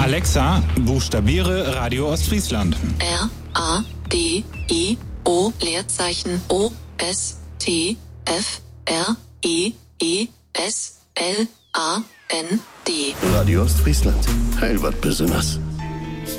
Alexa, buchstabiere Radio Ostfriesland. R-A-D-I-O Leerzeichen O-S-T-F-R-E-E-S-L-A-N-D. Radio Ostfriesland. Heil wat besonders.